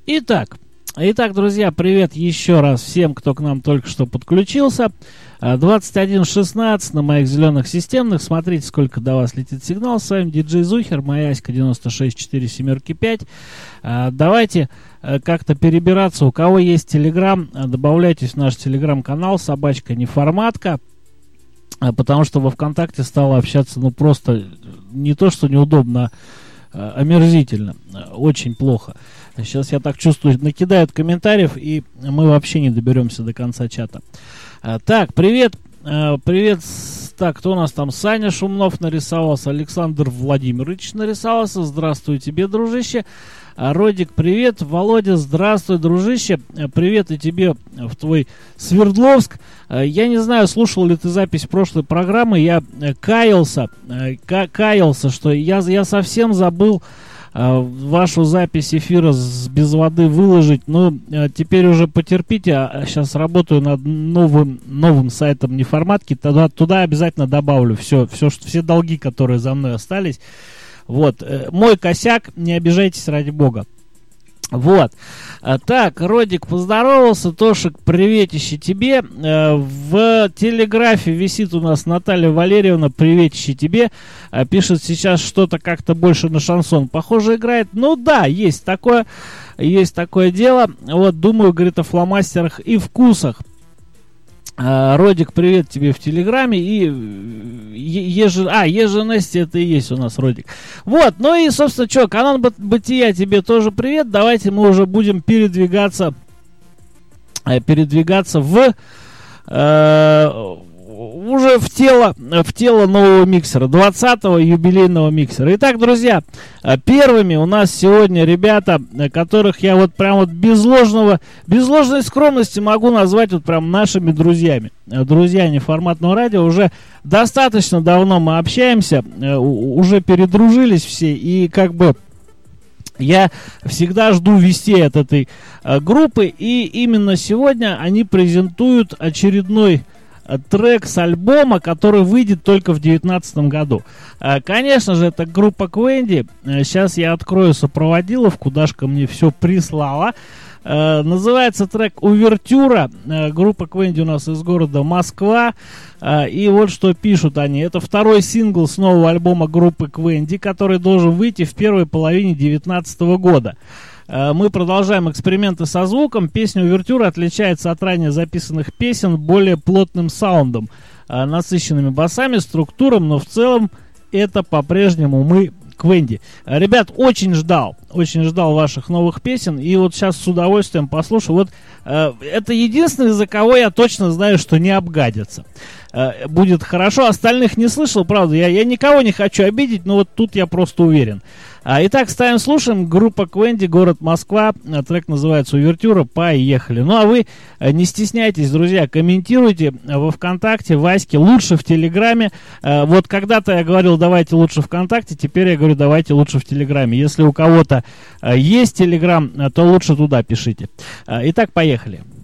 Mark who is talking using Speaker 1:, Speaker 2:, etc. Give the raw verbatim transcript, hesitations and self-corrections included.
Speaker 1: Итак, итак, друзья, привет еще раз всем, кто к нам только что подключился. двадцать один шестнадцать на моих зеленых системных. Смотрите, сколько до вас летит сигнал. С вами диджей Зухер, моя Аська девяносто шесть четыре семерки пять. Давайте как-то перебираться. У кого есть Телеграм, добавляйтесь в наш Телеграм-канал собачка неформатка. Потому что во ВКонтакте стало общаться, ну, просто не то, что неудобно, а омерзительно. Очень плохо. Сейчас я так чувствую, накидают комментариев, и мы вообще не доберемся до конца чата. Так, привет. Привет. Так, кто у нас там? Саня Шумнов нарисовался, Александр Владимирович нарисовался. Здравствуй тебе, дружище. Родик, привет. Володя, здравствуй, дружище. Привет и тебе в твой Свердловск. Я не знаю, слушал ли ты запись прошлой программы. Я каялся, каялся, что я, я совсем забыл вашу запись эфира с, без воды выложить. Но теперь уже потерпите. А сейчас работаю над новым, новым сайтом неформатки. Туда, туда обязательно добавлю все, все, все долги, которые за мной остались. Вот, мой косяк, не обижайтесь ради бога. Вот, так, Родик поздоровался, Тошик, приветище тебе. В телеграфе висит у нас Наталья Валерьевна, приветище тебе. Пишет сейчас что-то как-то больше на шансон похоже играет. Ну да, есть такое, есть такое дело. Вот, думаю, говорит, о фломастерах и вкусах. Родик, привет тебе в Телеграме. И еже, а, Еженести, это и есть у нас Родик. Вот, ну и, собственно, что, канон бытия, тебе тоже привет. Давайте мы уже будем передвигаться, передвигаться в... Э, уже в тело, в тело нового миксера, двадцатого юбилейного миксера. Итак, друзья, первыми у нас сегодня ребята, которых я вот прям вот без ложного, без ложной скромности могу назвать вот прям нашими друзьями. Друзья неформатного радио, уже достаточно давно мы общаемся, уже передружились все, и как бы я всегда жду вестей от этой группы, и именно сегодня они презентуют очередной трек с альбома, который выйдет только в две тысячи девятнадцатом году. Конечно же, это группа Квенди. Сейчас я открою сопроводиловку. Дашка мне все прислала. Называется трек «Увертюра». Группа Квенди у нас из города Москва. И вот что пишут они. Это второй сингл с нового альбома группы Квенди, который должен выйти в первой половине две тысячи девятнадцатого года. Мы продолжаем эксперименты со звуком. Песня «Увертюра» отличается от ранее записанных песен более плотным саундом, насыщенными басами, структуром, но в целом это по-прежнему мы Квенди. Ребят, очень ждал, очень ждал ваших новых песен, и вот сейчас с удовольствием послушаю. Вот э, это единственный, за кого я точно знаю, что не обгадятся. Э, будет хорошо, остальных не слышал, правда, я, я никого не хочу обидеть, но вот тут я просто уверен. А, итак, ставим, слушаем. Группа Квенди, город Москва. Трек называется «Увертюра». Поехали. Ну, а вы не стесняйтесь, друзья, комментируйте во ВКонтакте, Ваське, лучше в Телеграме. А, вот когда-то я говорил, давайте лучше ВКонтакте, теперь я говорю, давайте лучше в Телеграме. Если у кого-то а, есть Телеграм, то лучше туда пишите. А, итак, поехали.